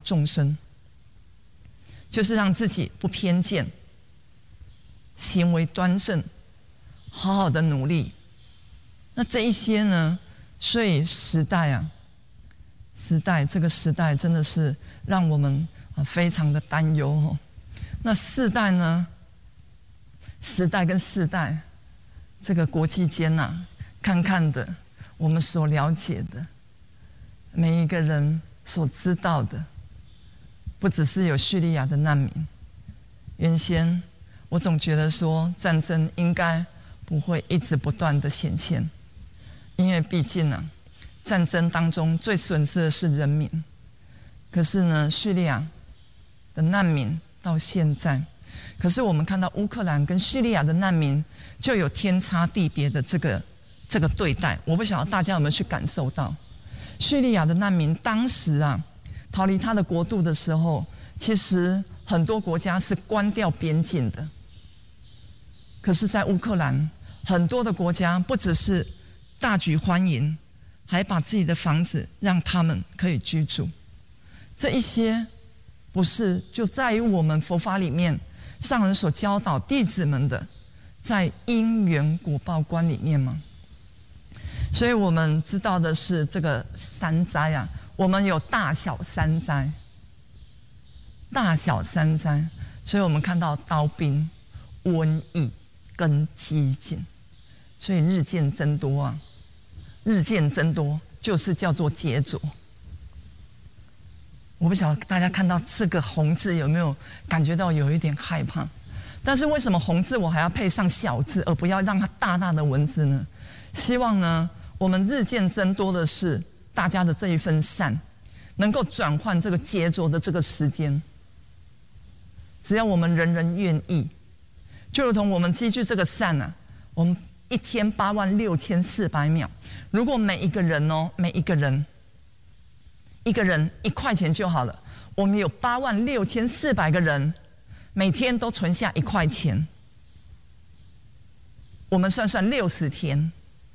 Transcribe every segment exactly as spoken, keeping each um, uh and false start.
众生，就是让自己不偏见，行为端正，好好的努力。那这一些呢，所以时代啊，时代这个时代真的是让我们啊非常的担忧哦。那世代呢，时代跟世代，这个国际间呐、啊，看看的，我们所了解的，每一个人所知道的，不只是有叙利亚的难民。原先我总觉得说战争应该不会一直不断的显现，因为毕竟啊，战争当中最损失的是人民。可是呢，叙利亚的难民到现在，可是我们看到乌克兰跟叙利亚的难民就有天差地别的这个这个对待。我不晓得大家有没有去感受到，叙利亚的难民当时啊逃离他的国度的时候，其实很多国家是关掉边境的。可是在乌克兰，很多的国家不只是大举欢迎，还把自己的房子让他们可以居住。这一些不是就在于我们佛法里面上人所教导弟子们的，在因缘果报观里面吗？所以我们知道的是这个三灾啊，我们有大小三灾，大小三灾，所以我们看到刀兵、瘟疫跟饥馑，所以日渐增多啊，日渐增多就是叫做劫浊。我不晓得大家看到这个红字有没有感觉到有一点害怕？但是为什么红字我还要配上小字，而不要让它大大的文字呢？希望呢，我们日渐增多的是大家的这一份善，能够转换这个劫浊的这个时间。只要我们人人愿意，就如同我们积聚这个善啊，我们一天八万六千四百秒，如果每一个人哦，每一个人。一个人一块钱就好了，我们有八万六千四百个人，每天都存下一块钱。我们算算六十天，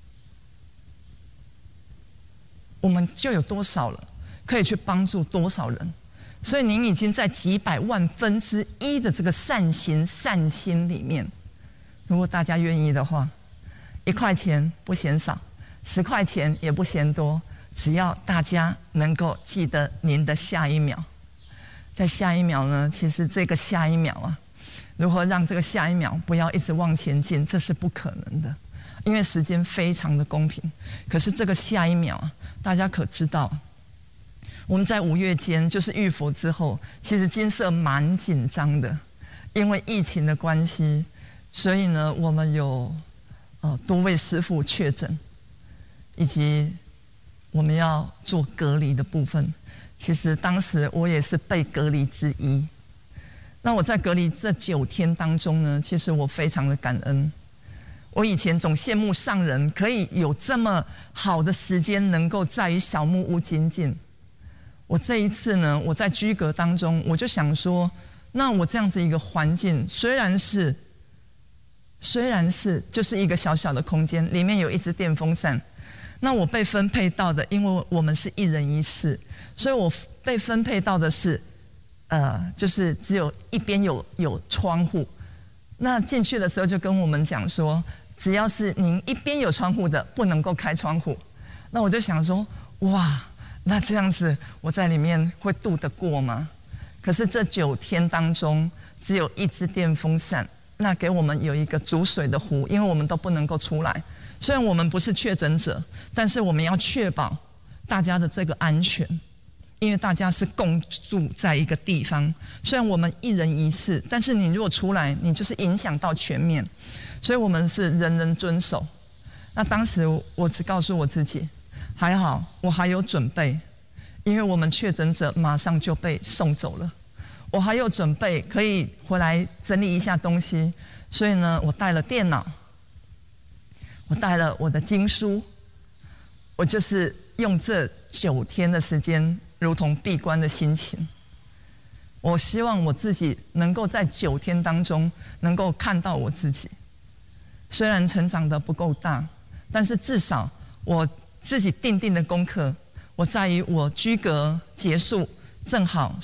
我们就有多少了？可以去帮助多少人？所以您已经在几百万分之一的这个善行善心里面，如果大家愿意的话，一块钱不嫌少，十块钱也不嫌多。只要大家能够记得您的下一秒，在下一秒呢，其实这个下一秒啊，如何让这个下一秒不要一直往前进，这是不可能的，因为时间非常的公平。可是这个下一秒啊，大家可知道，我们在五月间就是浴佛之后，其实金色蛮紧张的，因为疫情的关系，所以呢，我们有呃多位师父确诊，以及我们要做隔离的部分。其实当时我也是被隔离之一。那我在隔离这九天当中呢，其实我非常的感恩。我以前总羡慕上人可以有这么好的时间，能够在于小木屋精进。我这一次呢，我在居隔当中，我就想说，那我这样子一个环境，虽然是虽然是就是一个小小的空间，里面有一只电风扇。那我被分配到的，因为我们是一人一室，所以我被分配到的是，呃，就是只有一边有有窗户。那进去的时候就跟我们讲说，只要是您一边有窗户的，不能够开窗户。那我就想说，哇，那这样子我在里面会度得过吗？可是这九天当中，只有一只电风扇，那给我们有一个煮水的壶，因为我们都不能够出来。虽然我们不是确诊者，但是我们要确保大家的这个安全，因为大家是共住在一个地方。虽然我们一人一室，但是你如果出来，你就是影响到全面，所以我们是人人遵守。那当时我只告诉我自己，还好我还有准备，因为我们确诊者马上就被送走了，我还有准备可以回来整理一下东西，所以呢，我带了电脑。我带了我的经书，我就是用这九天的时间，如同闭关的心情。我希望我自己能够在九天当中，能够看到我自己。虽然成长得不够大，但是至少我自己定定的功课，我在于我居隔结束正好